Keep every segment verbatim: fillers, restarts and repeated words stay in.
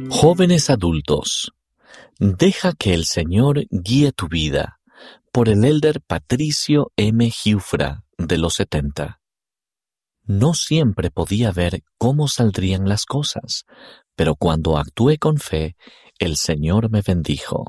Jóvenes adultos, deja que el Señor guíe tu vida, por el elder Patricio M. Giuffra, de los setenta. No siempre podía ver cómo saldrían las cosas, pero cuando actué con fe, el Señor me bendijo.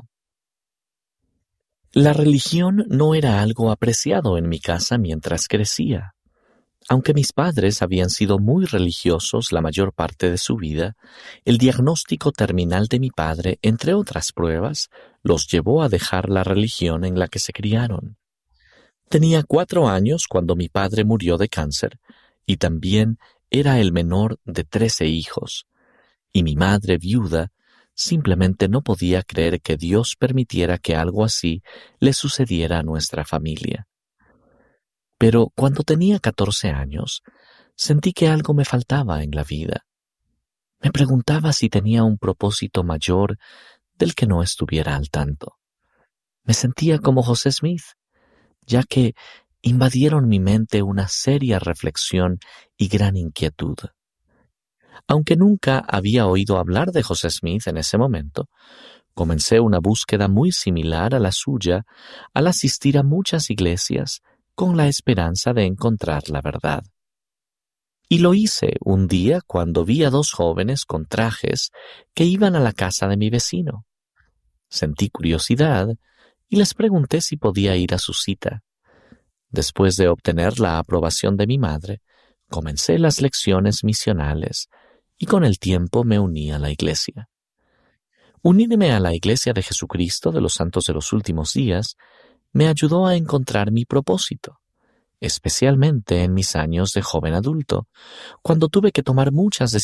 La religión no era algo apreciado en mi casa mientras crecía. Aunque mis padres habían sido muy religiosos la mayor parte de su vida, el diagnóstico terminal de mi padre, entre otras pruebas, los llevó a dejar la religión en la que se criaron. Tenía cuatro años cuando mi padre murió de cáncer, y también era el menor de trece hijos, y mi madre viuda simplemente no podía creer que Dios permitiera que algo así le sucediera a nuestra familia. Pero cuando tenía catorce años, sentí que algo me faltaba en la vida. Me preguntaba si tenía un propósito mayor del que no estuviera al tanto. Me sentía como José Smith, ya que invadieron mi mente una seria reflexión y gran inquietud. Aunque nunca había oído hablar de José Smith en ese momento, comencé una búsqueda muy similar a la suya al asistir a muchas iglesias con la esperanza de encontrar la verdad. Y lo hice un día cuando vi a dos jóvenes con trajes que iban a la casa de mi vecino. Sentí curiosidad y les pregunté si podía ir a su cita. Después de obtener la aprobación de mi madre, comencé las lecciones misionales y con el tiempo me uní a la iglesia. Unirme a la Iglesia de Jesucristo de los Santos de los Últimos Días me ayudó a encontrar mi propósito, especialmente en mis años de joven adulto, cuando tuve que tomar muchas